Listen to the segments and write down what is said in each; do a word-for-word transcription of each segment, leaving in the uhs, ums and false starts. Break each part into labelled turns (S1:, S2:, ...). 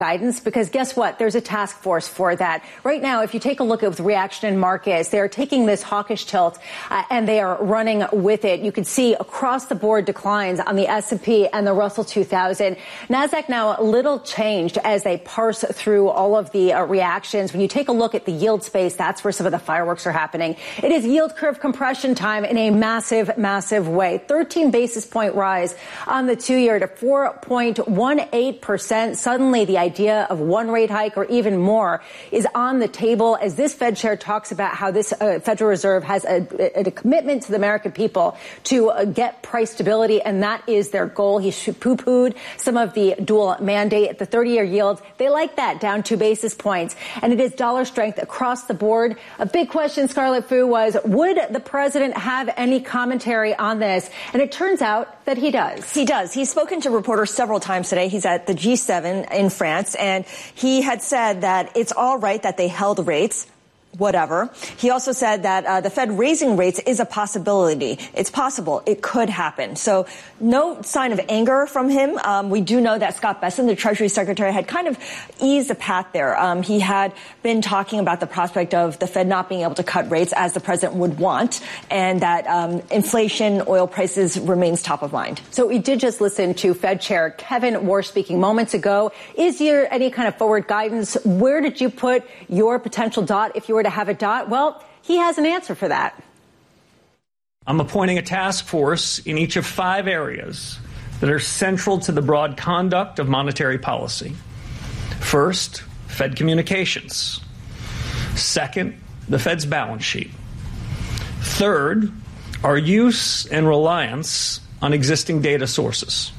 S1: guidance, because guess what? There's a task force for that. Right now, if you take a look at the reaction in markets, they are taking this hawkish tilt uh, and they are running with it. You can see across the board declines on the S and P and the Russell two thousand. NASDAQ now a little changed as they parse through all of the uh, reactions. When you take a look at the yield space, that's where some of the fireworks are happening. It is yield curve compression time in a massive, massive way. thirteen basis point rise on the two-year to four point one eight percent. Suddenly, the idea of one rate hike or even more is on the table as this Fed chair talks about how this uh, Federal Reserve has a, a, a commitment to the American people to uh, get price stability, and that is their goal. He poo-pooed some of the dual mandate. The thirty-year yield, they like that, down two basis points. And it is dollar strength across the board. A big question, Scarlet Fu, was would the president have any commentary on this? And it turns out that he does.
S2: He does. He's spoken to reporters several times today. He's at the G seven in France, and he had said that it's all right that they held rates. Whatever. He also said that uh, the Fed raising rates is a possibility. It's possible. It could happen. So no sign of anger from him. Um, we do know that Scott Bessent, the Treasury Secretary, had kind of eased the path there. Um, he had been talking about the prospect of the Fed not being able to cut rates as the president would want, and that um, inflation, oil prices remains top of mind.
S1: So we did just listen to Fed Chair Kevin Warsh speaking moments ago. Is there any kind of forward guidance? Where did you put your potential dot if you were to have a dot? Well, he has an answer for that.
S3: I'm appointing a task force in each of five areas that are central to the broad conduct of monetary policy. First, Fed communications. Second, the Fed's balance sheet. Third, our use and reliance on existing data sources.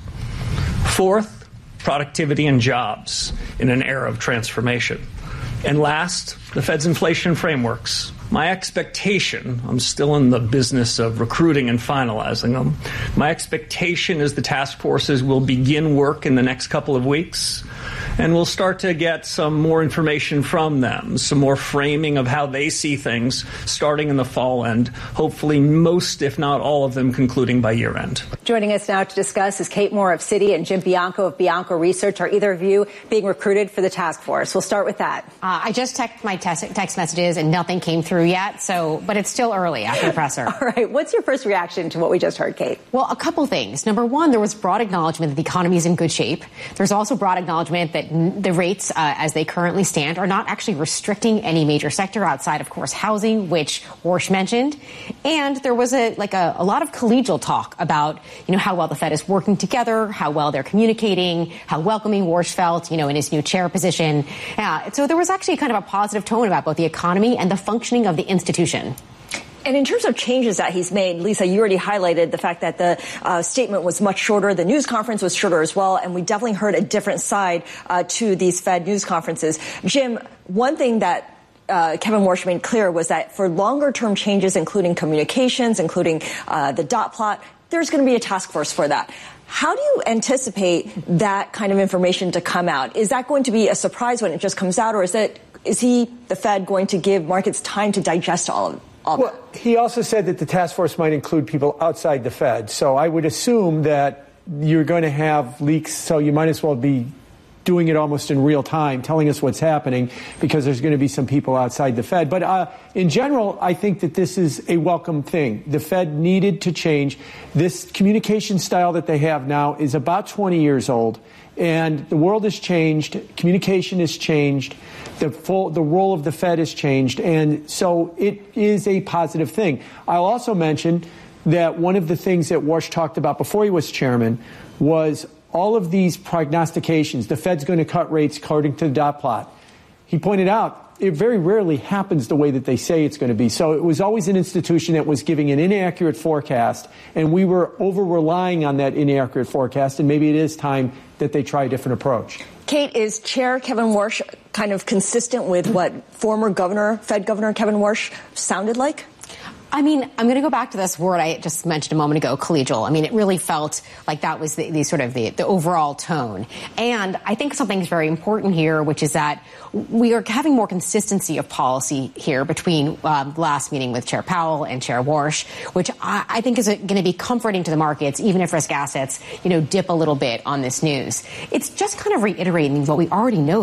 S3: Fourth, productivity and jobs in an era of transformation. And last, the Fed's inflation frameworks. My expectation, I'm still in the business of recruiting and finalizing them. My expectation is the task forces will begin work in the next couple of weeks, and we'll start to get some more information from them, some more framing of how they see things starting in the fall, and hopefully most, if not all of them, concluding by year end.
S1: Joining us now to discuss is Kate Moore of Citi and Jim Bianco of Bianco Research. Are either of you being recruited for the task force? We'll start with that.
S4: Uh, I just checked my text, text messages and nothing came through yet, so but it's still early after the presser.
S1: All right. What's your first reaction to what we just heard, Kate?
S4: Well, a couple things. Number one, there was broad acknowledgement that the economy is in good shape. There's also broad acknowledgement that the rates, uh, as they currently stand, are not actually restricting any major sector outside, of course, housing, which Warsh mentioned. And there was a like a, a lot of collegial talk about, you know, how well the Fed is working together, how well they're communicating, how welcoming Warsh felt, you know, in his new chair position. Uh, so there was actually kind of a positive tone about both the economy and the functioning of the institution.
S2: And in terms of changes that he's made, Lisa, you already highlighted the fact that the uh, statement was much shorter. The news conference was shorter as well. And we definitely heard a different side uh, to these Fed news conferences. Jim, one thing that uh, Kevin Warsh made clear was that for longer term changes, including communications, including uh, the dot plot, there's going to be a task force for that. How do you anticipate that kind of information to come out? Is that going to be a surprise when it just comes out, or is it, is he, the Fed, going to give markets time to digest all of it?
S5: Well, he also said that the task force might include people outside the Fed. So I would assume that you're going to have leaks, so you might as well be doing it almost in real time, telling us what's happening, because there's going to be some people outside the Fed. But uh, in general, I think that this is a welcome thing. The Fed needed to change. This communication style that they have now is about twenty years old, and the world has changed. Communication has changed. The full, the role of the Fed has changed, and so it is a positive thing. I'll also mention that one of the things that Warsh talked about before he was chairman was all of these prognostications. The Fed's going to cut rates according to the dot plot. He pointed out it very rarely happens the way that they say it's going to be. So it was always an institution that was giving an inaccurate forecast, and we were over-relying on that inaccurate forecast, and maybe it is time that they try a different approach.
S2: Kate, is Chair Kevin Warsh kind of consistent with what former Governor, Fed Governor Kevin Warsh sounded like?
S4: I mean, I'm going to go back to this word I just mentioned a moment ago, collegial. I mean, it really felt like that was the, the sort of the, the overall tone. And I think something's very important here, which is that we are having more consistency of policy here between um, last meeting with Chair Powell and Chair Warsh, which I, I think is going to be comforting to the markets, even if risk assets, you know, dip a little bit on this news. It's just kind of reiterating what we already know